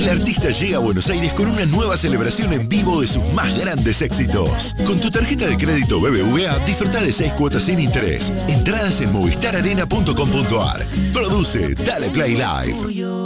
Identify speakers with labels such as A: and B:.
A: El artista llega a Buenos Aires con una nueva celebración en vivo de sus más grandes éxitos. Con tu tarjeta de crédito BBVA, disfruta de 6 cuotas sin interés. Entradas en movistararena.com.ar. Produce Dale Play Live.